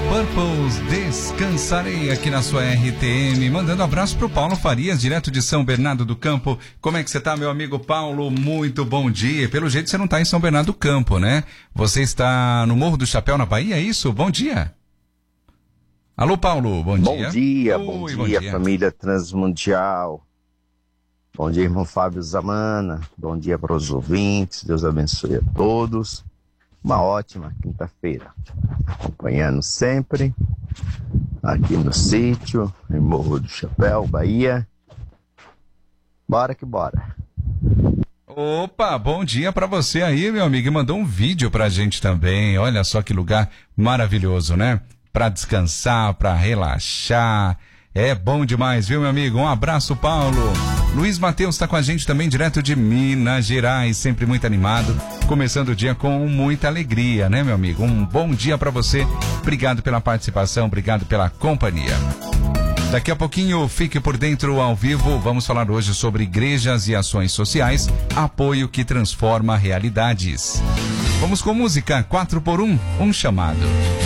Purples, Descansarei aqui na sua RTM, mandando abraço pro Paulo Farias, direto de São Bernardo do Campo. Como é que você tá, meu amigo Paulo? Muito bom dia. Pelo jeito você não tá em São Bernardo do Campo, né? Você está no Morro do Chapéu, na Bahia, é isso? Bom dia. Alô, Paulo, bom dia. Bom dia, família Transmundial. Bom dia, irmão Fábio Zamana. Bom dia para os ouvintes. Deus abençoe a todos. Uma ótima quinta-feira. Acompanhando sempre aqui no sítio, em Morro do Chapéu, Bahia. Bora que bora. Opa, bom dia para você aí, meu amigo. E mandou um vídeo pra gente também. Olha só que lugar maravilhoso, né? Para descansar, para relaxar. É bom demais, viu, meu amigo? Um abraço, Paulo. Luiz Matheus está com a gente também, direto de Minas Gerais, sempre muito animado, começando o dia com muita alegria, né, meu amigo? Um bom dia para você. Obrigado pela participação, obrigado pela companhia. Daqui a pouquinho, fique por dentro ao vivo. Vamos falar hoje sobre igrejas e ações sociais, apoio que transforma realidades. Vamos com música 4x1, um chamado.